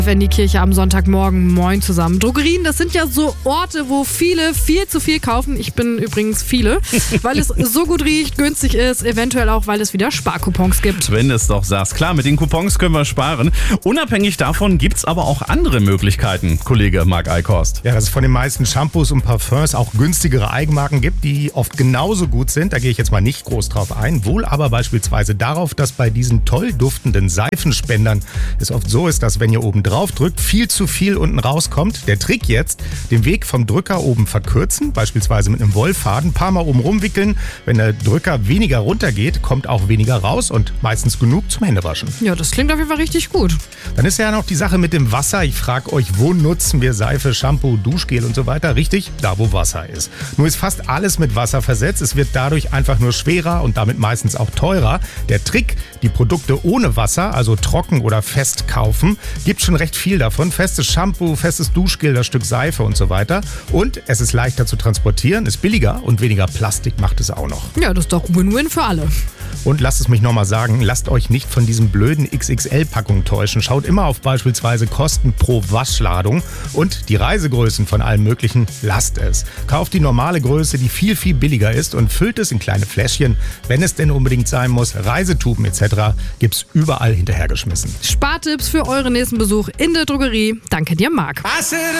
in die Kirche am Sonntagmorgen. Moin zusammen. Drogerien, das sind ja so Orte, wo viele viel zu viel kaufen. Ich bin übrigens viele, weil es so gut riecht, günstig ist, eventuell auch, weil es wieder Sparcoupons gibt. Wenn du es doch sagst. Klar, mit den Coupons können wir sparen. Unabhängig davon gibt es aber auch andere Möglichkeiten, Kollege Marc Eichhorst. Ja, dass es von den meisten Shampoos und Parfums auch günstigere Eigenmarken gibt, die oft genauso gut sind. Da gehe ich jetzt mal nicht groß drauf ein. Wohl aber beispielsweise darauf, dass bei diesen toll duftenden Seifenspendern es oft so ist, dass wenn ihr oben drauf drückt, viel zu viel unten rauskommt. Der Trick jetzt, den Weg vom Drücker oben verkürzen, beispielsweise mit einem Wollfaden, ein paar Mal oben rumwickeln. Wenn der Drücker weniger runtergeht, kommt auch weniger raus und meistens genug zum Händewaschen. Ja, das klingt auf jeden Fall richtig gut. Dann ist ja noch die Sache mit dem Wasser. Ich frage euch, wo nutzen wir Seife, Shampoo, Duschgel und so weiter? Richtig, da wo Wasser ist. Nur ist fast alles mit Wasser versetzt. Es wird dadurch einfach nur schwerer und damit meistens auch teurer. Der Trick, die Produkte ohne Wasser, also trocken oder fest kaufen, gibt schon recht viel davon. Festes Shampoo, festes Duschgel, das Stück Seife und so weiter. Und es ist leichter zu transportieren, ist billiger und weniger Plastik macht es auch noch. Ja, das ist doch Win-Win für alle. Und lasst es mich nochmal sagen, lasst euch nicht von diesen blöden XXL-Packungen täuschen. Schaut immer auf beispielsweise Kosten pro Waschladung und die Reisegrößen von allem Möglichen, lasst es. Kauft die normale Größe, die viel, viel billiger ist und füllt es in kleine Fläschchen, wenn es denn unbedingt sein muss. Reisetuben etc. gibt's überall hinterhergeschmissen. Spartipps für euren nächsten Besuch in der Drogerie. Danke dir, Marc.